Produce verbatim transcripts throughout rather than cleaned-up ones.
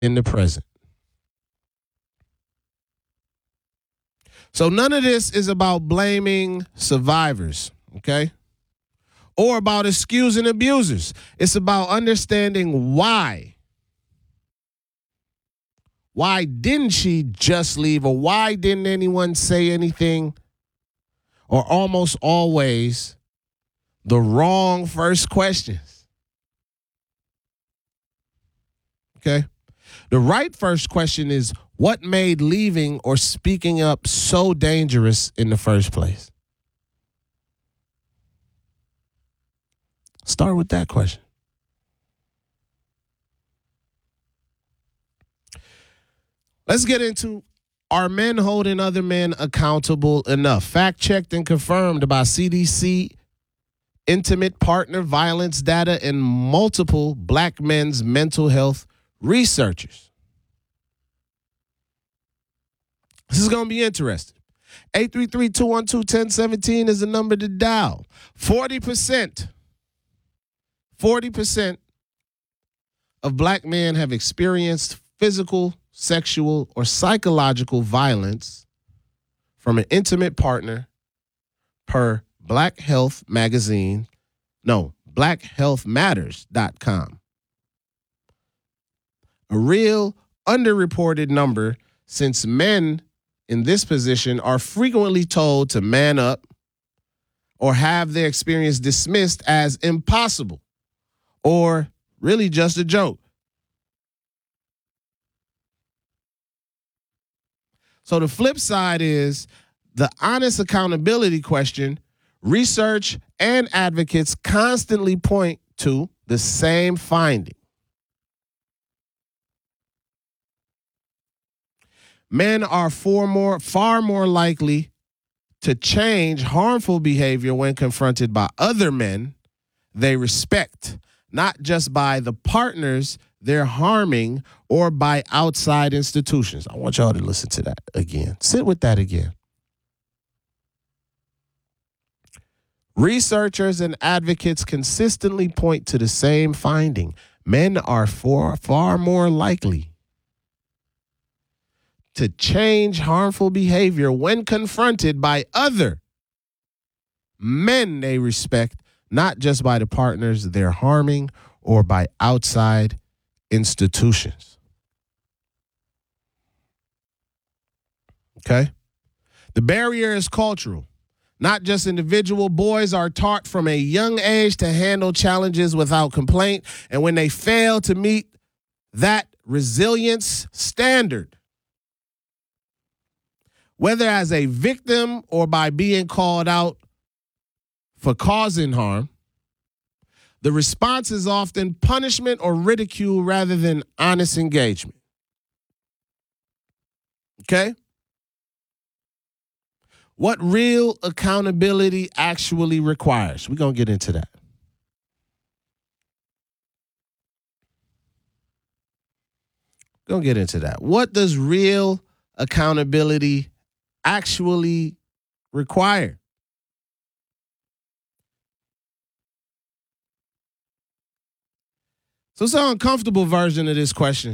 in the present. So none of this is about blaming survivors, okay? Or about excusing abusers. It's about understanding why. Why didn't she just leave, or why didn't anyone say anything? Or almost always the wrong first questions. Okay? The right first question is, what made leaving or speaking up so dangerous in the first place? Start with that question. Let's get into, are men holding other men accountable enough? Fact checked and confirmed by C D C, intimate partner violence data, and multiple black men's mental health researchers. This is going to be interesting. eight three three, two one two, one zero one seven is the number to dial. forty percent, forty percent of black men have experienced physical, sexual, or psychological violence from an intimate partner per Black Health Magazine. No, black health matters dot com. A real underreported number, since men in this position are frequently told to man up or have their experience dismissed as impossible or really just a joke. So the flip side is the honest accountability question. Research and advocates constantly point to the same finding. Men are far more, far more likely to change harmful behavior when confronted by other men they respect, not just by the partners they're harming or by outside institutions. I want y'all to listen to that again. Sit with that again. Researchers and advocates consistently point to the same finding. Men are far, far more likely to change harmful behavior when confronted by other men they respect, not just by the partners they're harming or by outside institutions. Okay? The barrier is cultural. Not just individual. Boys are taught from a young age to handle challenges without complaint, and when they fail to meet that resilience standard, whether as a victim or by being called out for causing harm, the response is often punishment or ridicule rather than honest engagement. Okay? What real accountability actually requires? We're going to get into that. We're going to get into that. What does real accountability actually require? So it's an uncomfortable version of this question.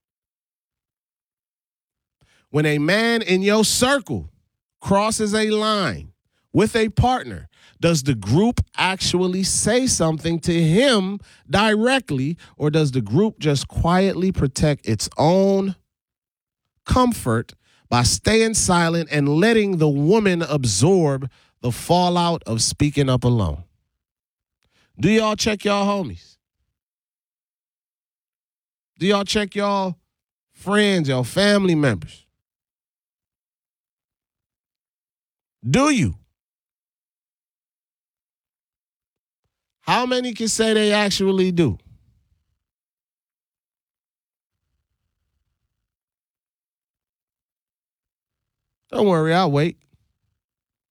When a man in your circle crosses a line with a partner, does the group actually say something to him directly, or does the group just quietly protect its own comfort by staying silent and letting the woman absorb the fallout of speaking up alone? Do y'all check y'all homies? Do y'all check y'all friends, y'all family members? Do you? How many can say they actually do? Don't worry, I'll wait.